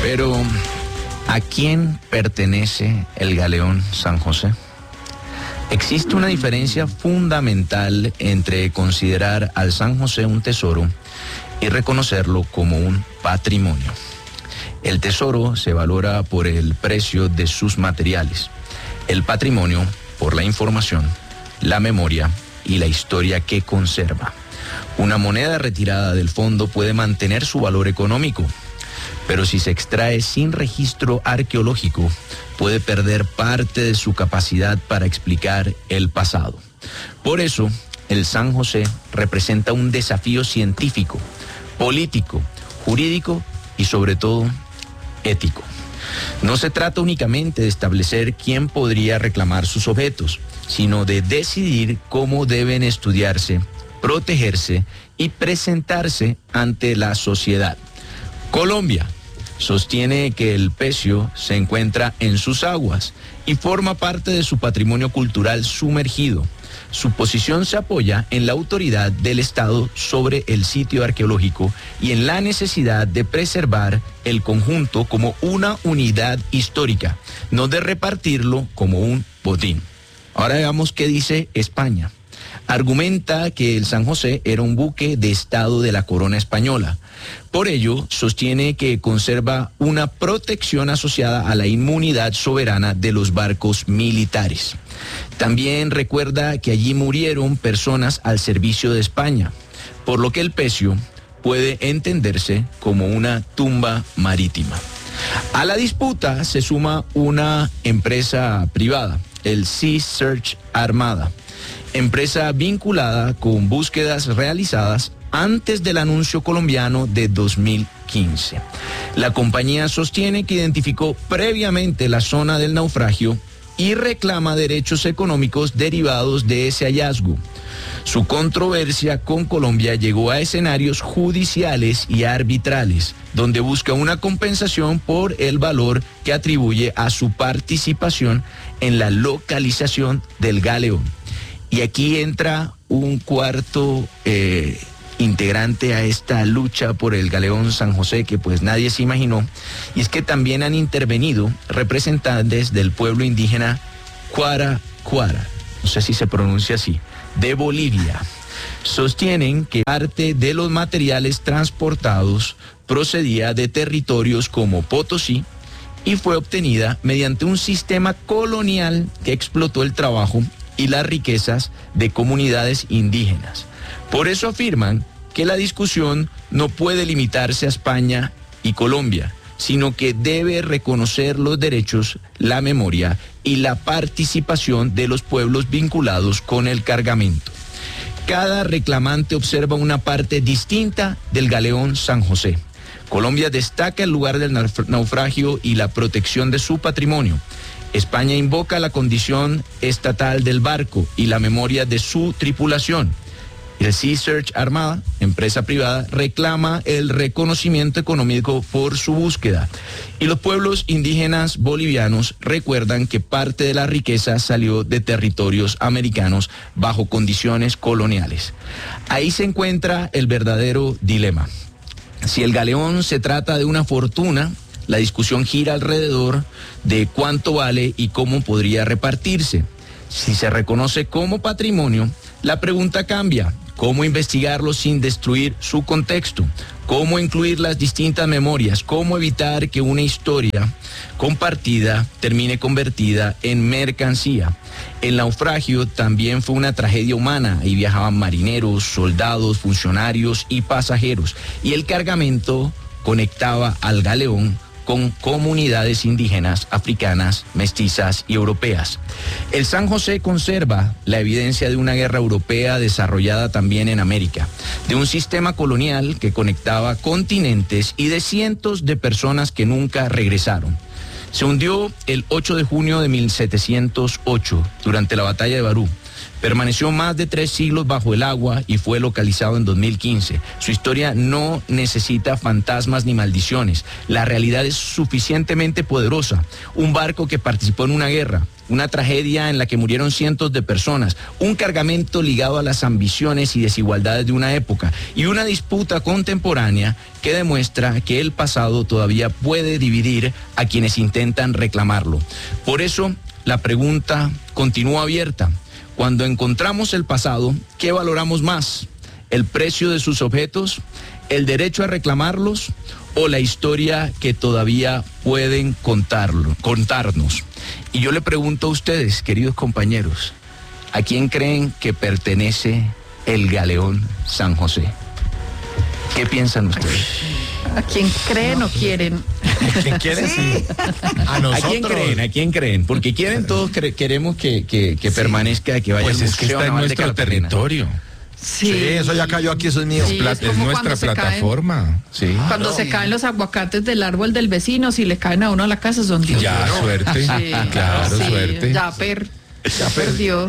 Pero, ¿a quién pertenece el galeón San José? Existe una diferencia fundamental entre considerar al San José un tesoro y reconocerlo como un patrimonio. El tesoro se valora por el precio de sus materiales, el patrimonio por la información, la memoria y la historia que conserva. Una moneda retirada del fondo puede mantener su valor económico, pero si se extrae sin registro arqueológico, puede perder parte de su capacidad para explicar el pasado. Por eso, el San José representa un desafío científico, político, jurídico y sobre todo ético. No se trata únicamente de establecer quién podría reclamar sus objetos, sino de decidir cómo deben estudiarse, protegerse y presentarse ante la sociedad. Colombia sostiene que el pecio se encuentra en sus aguas y forma parte de su patrimonio cultural sumergido. Su posición se apoya en la autoridad del Estado sobre el sitio arqueológico y en la necesidad de preservar el conjunto como una unidad histórica, no de repartirlo como un botín. Ahora veamos qué dice España. Argumenta que el San José era un buque de Estado de la corona española. Por ello, sostiene que conserva una protección asociada a la inmunidad soberana de los barcos militares. También recuerda que allí murieron personas al servicio de España, por lo que el pecio puede entenderse como una tumba marítima. A la disputa se suma una empresa privada, el Sea Search Armada, empresa vinculada con búsquedas realizadas antes del anuncio colombiano de 2015. La compañía sostiene que identificó previamente la zona del naufragio y reclama derechos económicos derivados de ese hallazgo. Su controversia con Colombia llegó a escenarios judiciales y arbitrales, donde busca una compensación por el valor que atribuye a su participación en la localización del galeón. Y aquí entra un cuarto integrante a esta lucha por el galeón San José que pues nadie se imaginó, y es que también han intervenido representantes del pueblo indígena Cuara, no sé si se pronuncia así, de Bolivia. Sostienen que parte de los materiales transportados procedía de territorios como Potosí y fue obtenida mediante un sistema colonial que explotó el trabajo y las riquezas de comunidades indígenas. Por eso afirman que la discusión no puede limitarse a España y Colombia, sino que debe reconocer los derechos, la memoria y la participación de los pueblos vinculados con el cargamento. Cada reclamante observa una parte distinta del galeón San José. Colombia destaca el lugar del naufragio y la protección de su patrimonio. España invoca la condición estatal del barco y la memoria de su tripulación. El Sea Search Armada, empresa privada, reclama el reconocimiento económico por su búsqueda. Y los pueblos indígenas bolivianos recuerdan que parte de la riqueza salió de territorios americanos bajo condiciones coloniales. Ahí se encuentra el verdadero dilema. Si el galeón se trata de una fortuna, la discusión gira alrededor de cuánto vale y cómo podría repartirse. Si se reconoce como patrimonio, la pregunta cambia. ¿Cómo investigarlo sin destruir su contexto? ¿Cómo incluir las distintas memorias? ¿Cómo evitar que una historia compartida termine convertida en mercancía? El naufragio también fue una tragedia humana. Ahí viajaban marineros, soldados, funcionarios y pasajeros. Y el cargamento conectaba al galeón con comunidades indígenas, africanas, mestizas y europeas. El San José conserva la evidencia de una guerra europea desarrollada también en América, de un sistema colonial que conectaba continentes y de cientos de personas que nunca regresaron. Se hundió el 8 de junio de 1708 durante la batalla de Barú. Permaneció más de 3 siglos bajo el agua y fue localizado en 2015. Su historia no necesita fantasmas ni maldiciones. La realidad es suficientemente poderosa. Un barco que participó en una guerra, una tragedia en la que murieron cientos de personas, un cargamento ligado a las ambiciones y desigualdades de una época y una disputa contemporánea que demuestra que el pasado todavía puede dividir a quienes intentan reclamarlo. Por eso, la pregunta continúa abierta. Cuando encontramos el pasado, ¿qué valoramos más? ¿El precio de sus objetos? ¿El derecho a reclamarlos? ¿O la historia que todavía pueden contarnos? Y yo le pregunto a ustedes, queridos compañeros, ¿a quién creen que pertenece el galeón San José? ¿Qué piensan ustedes? ¿A quién creen o quieren? ¿A quién quieren? Sí. A nosotros. ¿A quién creen? Porque quieren todos, queremos que permanezca, que vaya pues al es que museo está en naval de nuestro Cartagena. territorio. Sí, eso ya cayó aquí, eso es mío. Sí. Es nuestra plataforma. Sí. Cuando se caen los aguacates del árbol del vecino, si le caen a uno a la casa, son Dios. Ya, suerte. Sí, Claro, sí, suerte. Ya perdió.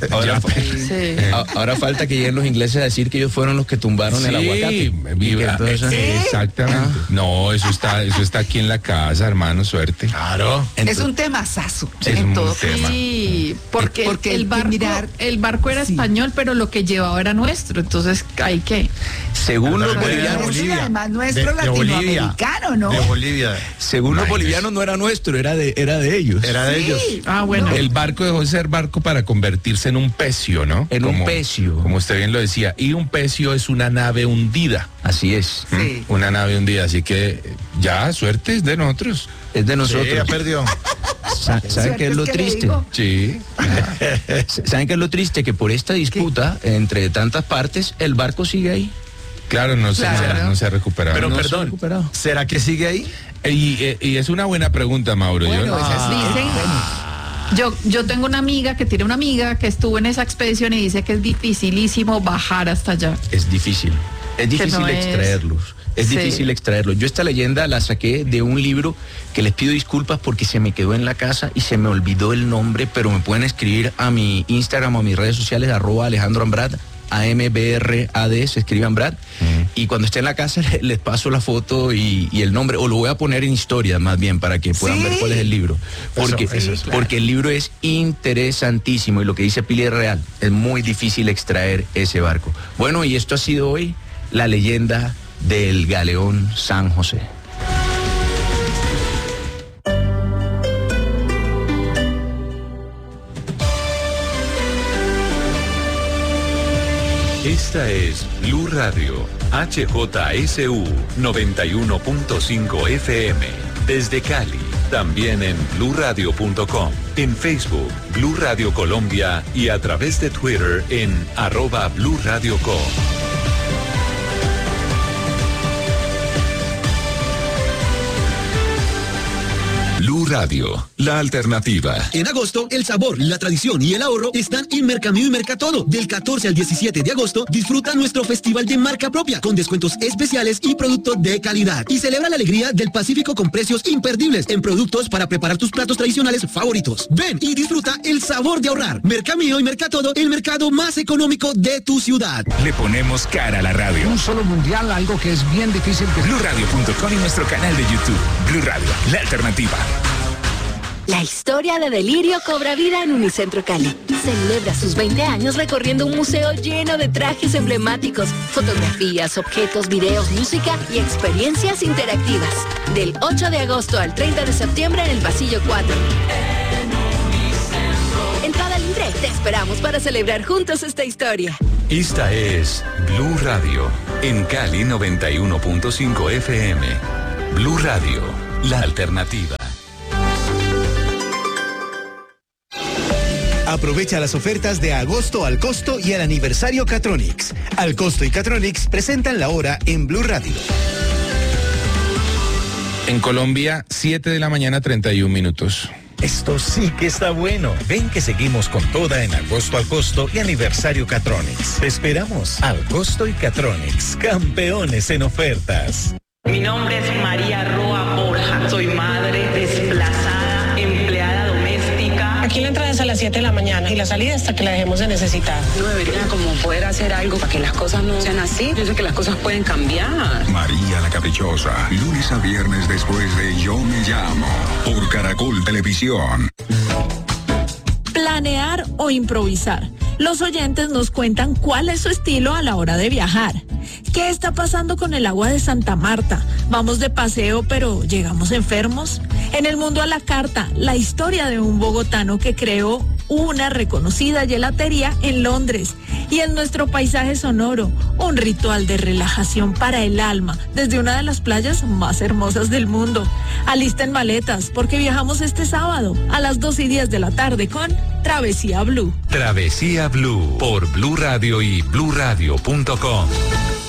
Ahora falta que lleguen los ingleses a decir que ellos fueron los que tumbaron el aguacate. Exactamente. No, eso está aquí en la casa, hermano, suerte. Claro. Es un temazazo. Es en un todo tema. Sí, porque el barco era español, pero lo que llevaba era nuestro, entonces hay que. Según los De bolivianos, Bolivia. Además, nuestro De Bolivia. latinoamericano, ¿no? De Bolivia. según los bolivianos no era nuestro, era de ellos. Era de ellos. Ah, bueno. El barco dejó de ser barco para convertirse en un pecio, ¿no? En un pecio. Como usted bien lo decía. Y un pecio es una nave hundida. Así es. Sí. Una nave hundida. Así que ya, suerte es de nosotros. Es de Sí, nosotros. ya perdió. ¿Saben qué es lo Suerte, ¿qué le triste? digo? Sí. ¿Saben qué es lo triste? Que por esta disputa entre tantas partes, el barco sigue ahí. Claro, no se ha recuperado. Pero No se ha perdón, recuperado. ¿será que sigue ahí? Y es una buena pregunta, Mauro. Bueno, Dicen, yo tengo una amiga que tiene una amiga que estuvo en esa expedición y dice que es dificilísimo bajar hasta allá. Es difícil. Es difícil no es- extraerlos. Es Sí. difícil extraerlos. Yo esta leyenda la saqué de un libro que les pido disculpas porque se me quedó en la casa y se me olvidó el nombre, pero me pueden escribir a mi Instagram o a mis redes sociales, @AlejandroAmbrad, AMBRAD, se escribe Ambrad, y cuando esté en la casa les paso la foto y el nombre, o lo voy a poner en historia más bien para que puedan ver cuál es el libro, porque, Eso es porque el libro es interesantísimo y lo que dice Pili es real, es muy difícil extraer ese barco. Bueno, y esto ha sido hoy la leyenda del galeón San José. Esta es Blue Radio, HJSU 91.5 FM, desde Cali. También en bluradio.com, en Facebook, Blue Radio Colombia y a través de Twitter en @BlueRadioCo. Blue Radio, la alternativa. En agosto, el sabor, la tradición y el ahorro están en Mercamío y Mercatodo. Del 14 al 17 de agosto, disfruta nuestro festival de marca propia, con descuentos especiales y productos de calidad. Y celebra la alegría del Pacífico con precios imperdibles en productos para preparar tus platos tradicionales favoritos. Ven y disfruta el sabor de ahorrar. Mercamío y Mercatodo, el mercado más económico de tu ciudad. Le ponemos cara a la radio. Un solo mundial, algo que es bien difícil que... BlueRadio.com y nuestro canal de YouTube. Blue Radio, la alternativa. La historia de Delirio cobra vida en Unicentro Cali. Celebra sus 20 años recorriendo un museo lleno de trajes emblemáticos, fotografías, objetos, videos, música y experiencias interactivas. Del 8 de agosto al 30 de septiembre en el Pasillo 4. Entrada libre. Te esperamos para celebrar juntos esta historia. Esta es Blue Radio, en Cali 91.5 FM. Blue Radio, la alternativa. Aprovecha las ofertas de agosto al costo y al aniversario Catronics. Al costo y Catronics presentan la hora en Blue Radio. En Colombia, 7 de la mañana, 31 minutos. Esto sí que está bueno. Ven que seguimos con toda en agosto al costo y aniversario Catronics. Te esperamos. Al costo y Catronics, campeones en ofertas. Mi nombre es María Roa Borja. Soy madre desplazada, empleada doméstica. Aquí la entrada es a las 7 de la mañana y la salida hasta que la dejemos de necesitar. No debería como poder hacer algo para que las cosas no sean así. Yo sé que las cosas pueden cambiar. María la Caprichosa, lunes a viernes después de Yo Me Llamo, por Caracol Televisión. Planear o improvisar. Los oyentes nos cuentan cuál es su estilo a la hora de viajar. ¿Qué está pasando con el agua de Santa Marta? ¿Vamos de paseo pero llegamos enfermos? En el mundo a la carta, la historia de un bogotano que creó una reconocida gelatería en Londres. Y en nuestro paisaje sonoro, un ritual de relajación para el alma desde una de las playas más hermosas del mundo. Alisten maletas porque viajamos este sábado a las 2:10 de la tarde con Travesía Blue. Travesía Blue por Blue Radio y bluradio.com.